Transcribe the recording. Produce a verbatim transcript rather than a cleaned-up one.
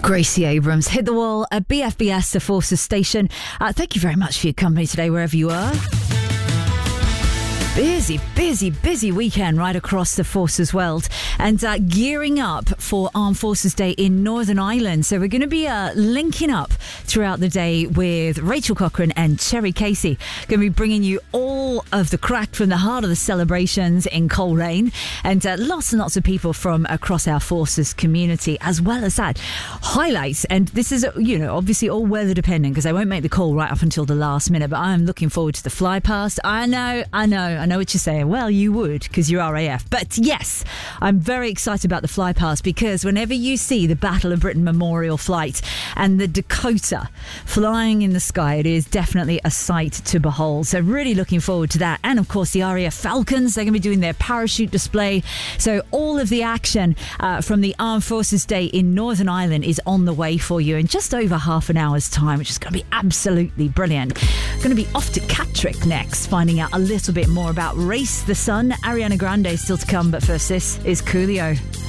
Gracie Abrams hit the wall at B F B S, the Forces Station. Uh, thank you very much for your company today, wherever you are. Busy, busy, busy weekend right across the Forces world, and uh, gearing up for Armed Forces Day in Northern Ireland. So we're going to be uh, linking up throughout the day with Rachel Cochrane and Cherry Casey. Going to be bringing you all of the crack from the heart of the celebrations in Coleraine, and uh, lots and lots of people from across our Forces community, as well as that highlights. And this is, you know, obviously all weather dependent, because I won't make the call right up until the last minute, but I'm looking forward to the fly past. I know, I know, I know what you're saying. Well, you would, because you're R A F. But yes, I'm very excited about the fly past, because whenever you see the Battle of Britain Memorial flight and the Dakota flying in the sky, it is definitely a sight to behold. So really looking forward to that. And of course, the R A F Falcons, they're going to be doing their parachute display. So all of the action uh, from the Armed Forces Day in Northern Ireland is on the way for you in just over half an hour's time, which is going to be absolutely brilliant. Going to be off to Catterick next, finding out a little bit more about Race the Sun. Ariana Grande still to come, but first, this is Coolio.